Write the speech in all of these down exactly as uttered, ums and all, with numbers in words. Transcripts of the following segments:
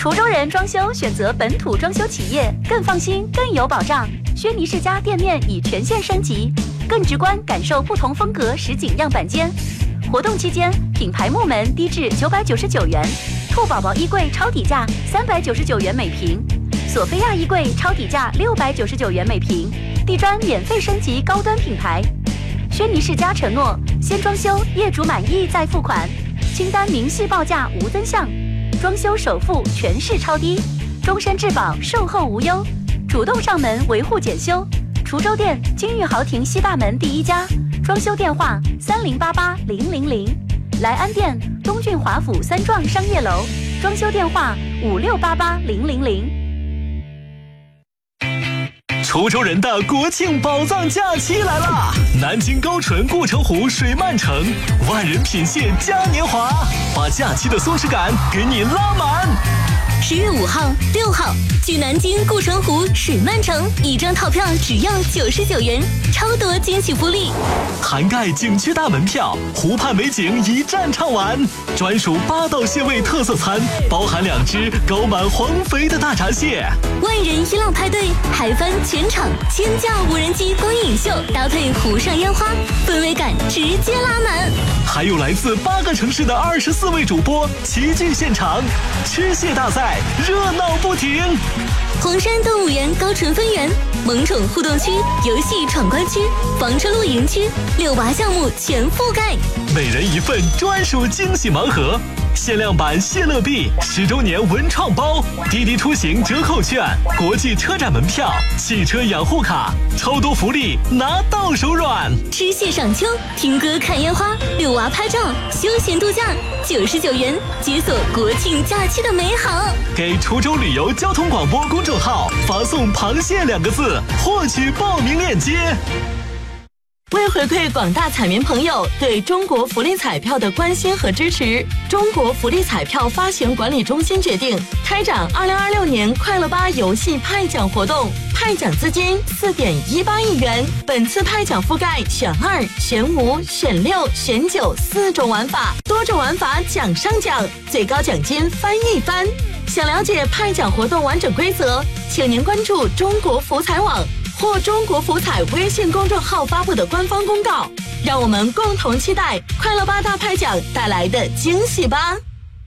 滁州人装修选择本土装修企业，更放心，更有保障。轩尼世家店面已全线升级，更直观感受不同风格实景样板间。活动期间，品牌木门低至九百九十九元，兔宝宝衣柜超底价三百九十九元每平，索菲亚衣柜超底价六百九十九元每平，地砖免费升级高端品牌。轩尼世家承诺，先装修，业主满意再付款，清单明细报价无增项，装修首付全市超低，终身质保，售后无忧，主动上门维护检修。滁州店金玉豪庭西大门第一家，装修电话三零八八零零零。莱安店东郡华府三幢商业楼，装修电话五六八八零零零。 滁州人的国庆宝藏假期来啦！南京高淳顾城湖水漫城，万人品蟹嘉年华，把假期的松弛感给你拉满。 十月五号、六号，去南京顾城湖水漫城，一张套票只要九十九元，超多惊喜福利， 涵盖景区大门票、湖畔美景一站畅玩，专属八道蟹味特色餐，包含两只高满黄肥的大闸蟹。 万人一浪派对，海帆全场千架无人机光影秀，搭配湖上烟花，氛围感直接拉满。 还有来自八个城市的二十四位主播齐聚现场，吃蟹大赛热闹不停。 红山动物园高淳分园、萌宠互动区、游戏闯关区、房车露营区，遛娃项目全覆盖， 每人一份专属惊喜盲盒，限量版谢乐币、十周年文创包、滴滴出行折扣券、国际车展门票、汽车养护卡，超多福利拿到手软。 吃蟹赏秋，听歌看烟花，遛娃拍照，休闲度假，九十九元解锁国庆假期的美好。 给滁州旅游交通广播公众号发送螃蟹两个字，获取报名链接。 为回馈广大彩民朋友对中国福利彩票的关心和支持，中国福利彩票发行管理中心决定开展二零二六年快乐吧游戏派奖活动，派奖资金四点一八亿元。本次派奖覆盖选二、选五、选六、选九四种玩法，多种玩法奖上奖，最高奖金翻一番。想了解派奖活动完整规则，请您关注中国福彩网或中国福彩微信公众号发布的官方公告，让我们共同期待快乐吧大派奖带来的惊喜吧。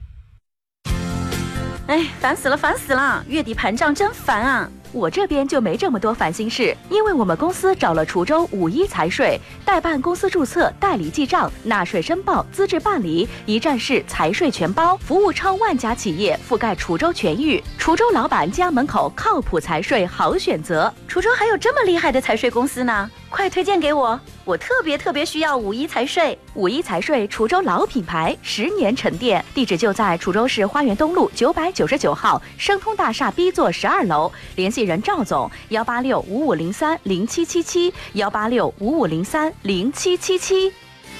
哎，烦死了，烦死了！月底盘账真烦啊！我这边就没这么多烦心事，因为我们公司找了滁州五一财税代办公司注册、代理记账、纳税申报、资质办理，一站式财税全包，服务超万家企业，覆盖滁州全域。滁州老板家门口靠谱财税好选择。滁州还有这么厉害的财税公司呢，快推荐给我！我特别特别需要五一财税。五一财税滁州老品牌，十年沉淀，地址就在滁州市花园东路九百九十九号升通大厦 B 座十二楼，联系人赵总幺八六五五零三零七七七幺八六五五零三零七七七。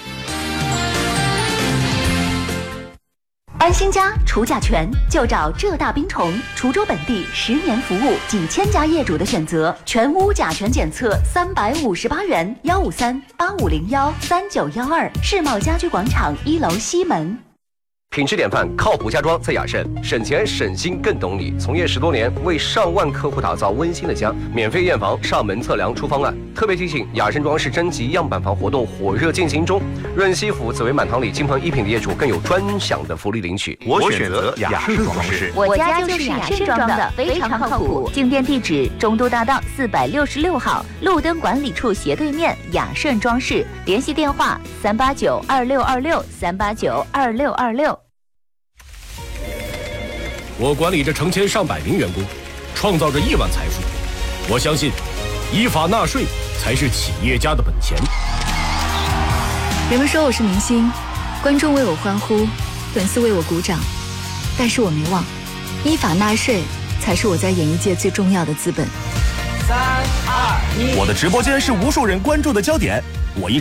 安心家除甲醛就找浙大冰虫，滁州本地十年服务，几千家业主的选择，全屋甲醛检测三百五十八元，幺五三八五零幺三九幺二，世贸家居广场一楼西门。 品质典范，靠谱家装在雅盛，省钱省心更懂你。从业十多年，为上万客户打造温馨的家，免费验房、上门测量、出方案。特别提醒，雅盛装饰征集样板房活动火热进行中，润西府紫薇满堂里金鹏一品的业主更有专享的福利领取。 我选择雅盛装饰， 我家就是雅盛装的，非常靠谱。进店地址：中都大道四百六十六号路灯管理处斜对面，雅盛装饰。联系电话：三八九二六二六三八九二六二六。 我管理着成千上百名员工，创造着亿万财富。我相信，依法纳税才是企业家的本钱。 人们说我是明星，观众为我欢呼，粉丝为我鼓掌，但是我没忘，依法纳税才是我在演艺界最重要的资本。 三二一，我的直播间是无数人关注的焦点，我一